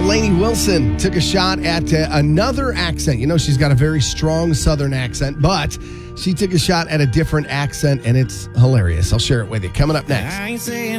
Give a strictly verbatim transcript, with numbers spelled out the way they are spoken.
Lainey Wilson took a shot at uh, another accent. You know, she's got a very strong Southern accent, but she took a shot at a different accent, and it's hilarious. I'll share it with you. Coming up next.